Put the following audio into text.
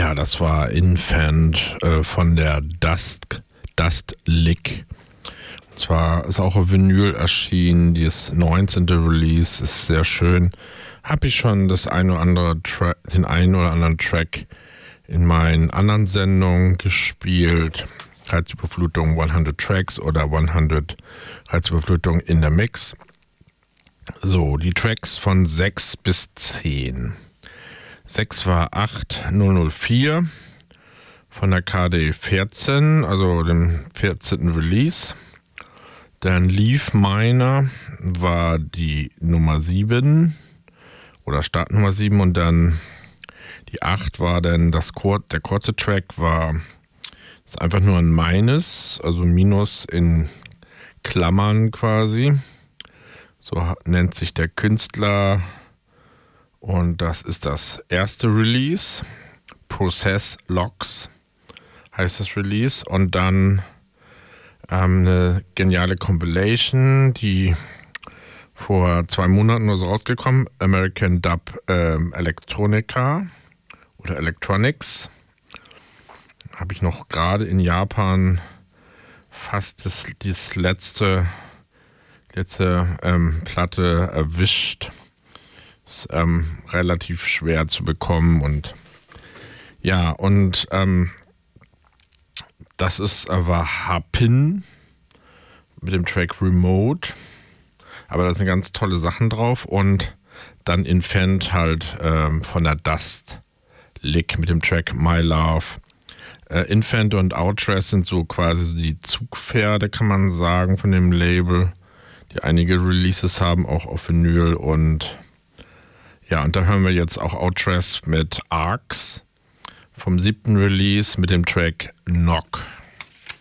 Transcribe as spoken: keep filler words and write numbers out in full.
Ja, das war Infant äh, von der Dust, Dust Lick. Und zwar ist auch auf Vinyl erschienen, dieses neunzehnte Release ist sehr schön. Habe ich schon das ein oder andere Tra- den einen oder anderen Track in meinen anderen Sendungen gespielt. Reizüberflutung hundert Tracks oder hundert Reizüberflutung in der Mix. So, die Tracks von sechs bis zehn. sechs war acht null null vier von der K D vierzehn, also dem vierzehnten Release. Dann Leaf Miner war die Nummer sieben oder Startnummer sieben und dann die acht war dann das Kur- der kurze Track war ist einfach nur ein Minus, also Minus in Klammern quasi. So nennt sich der Künstler und das ist das erste Release. Process Logs heißt das Release und dann ähm, eine geniale Compilation, die vor zwei Monaten oder so rausgekommen, American Dub ähm, Electronica oder Electronics. Habe ich noch gerade in Japan fast das, das letzte, letzte ähm, Platte erwischt. Ist ähm, relativ schwer zu bekommen und ja, und ähm, das ist war Harpin mit dem Track Remote. Aber da sind ganz tolle Sachen drauf und dann Infant halt ähm, von der Dust Lick mit dem Track My Love. Äh, Infant und Outrest sind so quasi die Zugpferde, kann man sagen, von dem Label, die einige Releases haben, auch auf Vinyl und ja, und da hören wir jetzt auch Outrest mit Arcs vom siebten Release mit dem Track Knock.